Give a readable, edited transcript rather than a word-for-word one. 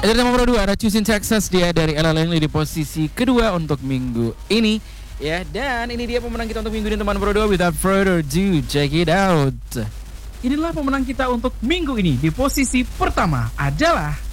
Itu nomor 2 ada Choosing Texas, dia dari Ella Langley di posisi kedua untuk minggu ini. Ya, dan ini dia pemenang kita untuk minggu ini teman Pro 2. Without further ado, check it out. Inilah pemenang kita untuk minggu ini. Di posisi pertama adalah